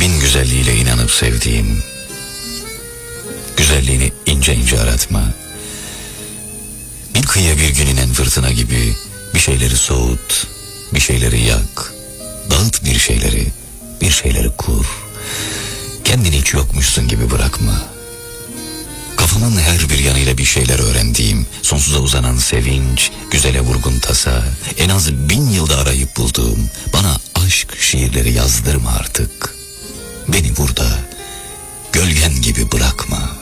Bin güzelliğiyle inanıp sevdiğim, güzelliğini ince ince aratma. Bir kıyıya bir gün inen fırtına gibi bir şeyleri soğut, bir şeyleri yak, dağıt bir şeyleri kur. Kendini hiç yokmuşsun gibi bırakma. Kafamın her bir yanıyla bir şeyler öğrendiğim, sonsuza uzanan sevinç, güzele vurgun tasa, en az 1000 yılda arayıp bulduğum, bana aşk şiirleri yazdırma artık. Beni burada, gölgen gibi bırakma.